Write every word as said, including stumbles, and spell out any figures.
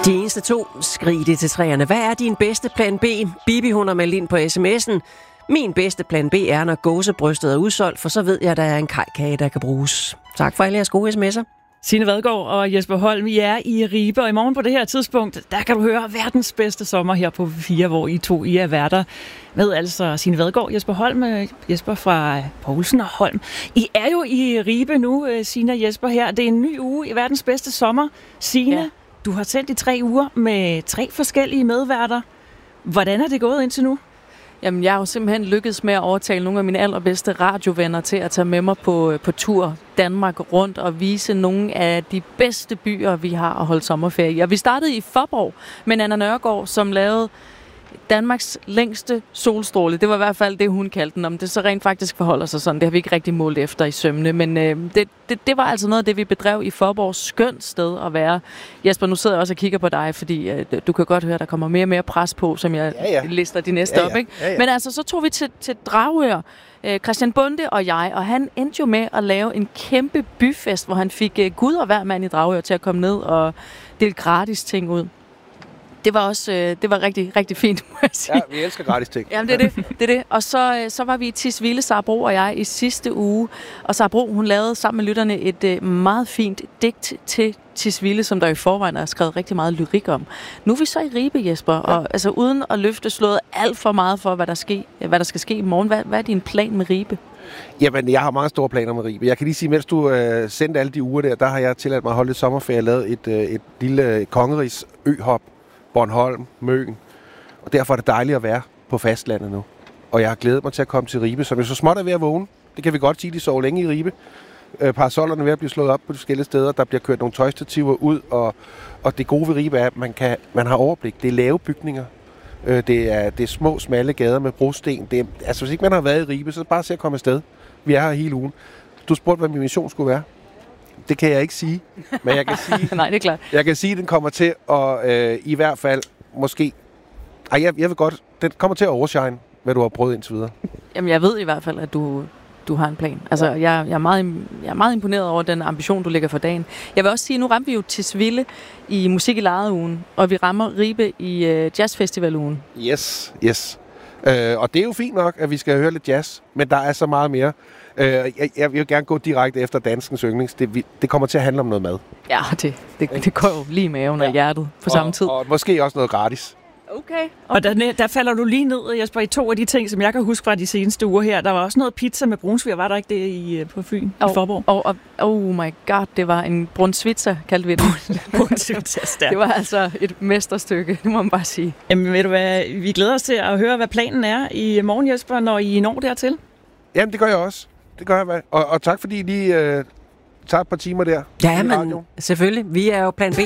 De eneste to, skrig det til træerne. Hvad er din bedste plan B? Bibi, hun har meldt ind på sms'en. Min bedste plan B er, når gåsebrystet er udsolgt, for så ved jeg, at der er en kajkage, der kan bruges. Tak for alle jeres gode sms'er. Signe Vadgaard og Jesper Holm, I er i Ribe, og i morgen på det her tidspunkt, der kan du høre verdens bedste sommer her på fire, hvor I to I er værter med, altså Signe Vadgaard, Jesper Holm, Jesper fra Poulsen og Holm. I er jo i Ribe nu, Signe og Jesper her. Det er en ny uge i verdens bedste sommer. Signe, ja. Du har sendt i tre uger med tre forskellige medværter. Hvordan er det gået indtil nu? Jamen, jeg har jo simpelthen lykkedes med at overtale nogle af mine allerbedste radiovenner til at tage med mig på, på tur Danmark rundt og vise nogle af de bedste byer, vi har at holde sommerferie i. Og vi startede i Faaborg med Anna Nørgaard, som lavede Danmarks længste solstråle. Det var i hvert fald det, hun kaldte den. Om det så rent faktisk forholder sig sådan, det har vi ikke rigtig målt efter i sømne. Men øh, det, det, det var altså noget af det, vi bedrev i Faaborg. Skønt sted at være. Jesper, nu sidder jeg også og kigger på dig, fordi øh, du kan godt høre, der kommer mere og mere pres på, som jeg ja, ja. lister de næste ja, ja. op. Ikke? Ja, ja. Men altså, så tog vi til, til Dragør, øh, Christian Bonde og jeg, og han endte jo med at lave en kæmpe byfest, hvor han fik øh, Gud og hver mand i Dragør til at komme ned og dele gratis ting ud. Det var også øh, det var rigtig, rigtig fint, må jeg sige. Ja, vi elsker gratis ting. Jamen, det er det. det, er det. Og så, øh, så var vi i Tisvilde, Sara Bro og jeg, i sidste uge. Og Sara Bro, hun lavede sammen med lytterne et øh, meget fint digt til Tisvilde, som der i forvejen er skrevet rigtig meget lyrik om. Nu er vi så i Ribe, Jesper, ja. og altså, uden at løfte slået alt for meget for, hvad der, ske, hvad der skal ske i morgen. Hvad, hvad er din plan med Ribe? Jamen, jeg har mange store planer med Ribe. Jeg kan lige sige, mens du øh, sendte alle de uger der, der har jeg tilladt mig at holde et sommerferie og lavet et, øh, et lille kongerigs øhop. Bornholm, Møn. Og derfor er det dejligt at være på fastlandet nu. Og jeg har glædet mig til at komme til Ribe, som jeg så småt er ved at vågne. Det kan vi godt sige, de sover længe i Ribe. Øh, parasollerne er ved at blive slået op på de forskellige steder. Der bliver kørt nogle tøjstativer ud, og, og det gode ved Ribe er, at man, kan, man har overblik. Det er lave bygninger. Øh, det, er, det er små, smalle gader med brosten. Det er, altså, hvis ikke man har været i Ribe, så bare se at komme afsted. Vi er her hele ugen. Du spurgte, hvad min mission skulle være. Det kan jeg ikke sige, men jeg kan sige, Nej, det er klart. Jeg kan sige, at den kommer til at øh, i hvert fald måske. Ej, jeg, jeg vil godt. Den kommer til at overshine, hvad du har prøvet indtil videre. Jamen, jeg ved i hvert fald, at du du har en plan. Altså, jeg, jeg er meget jeg er meget imponeret over den ambition, du lægger for dagen. Jeg vil også sige, nu rammer vi jo Tisvilde i Musik i Lejet-ugen, og vi rammer Ribe i øh, Jazzfestival-ugen. Yes, yes. Øh, og det er jo fint nok, at vi skal høre lidt jazz, men der er så meget mere. Øh, jeg, jeg vil gerne gå direkte efter danskens yndlings. Det, det kommer til at handle om noget mad. Ja, det, det, det går jo lige i maven og ja. hjertet på og, samme tid. Og måske også noget gratis. Okay. okay. Og der, der falder du lige ned, Jesper, i to af de ting, som jeg kan huske fra de seneste uger her. Der var også noget pizza med brunsviger, var der ikke det i, på Fyn, oh, i Faaborg? Oh, oh, oh my god, det var en brunsvitser, kaldte vi det. Brunsvitser, stærkt. Det var altså et mesterstykke, det må man bare sige. Jamen ved du hvad, vi glæder os til at høre, hvad planen er i morgen, Jesper, når I når dertil. Jamen, det gør jeg også. Det gør jeg, og, og tak fordi I lige øh, tager et par timer der. Ja, men selvfølgelig. Vi er jo plan B.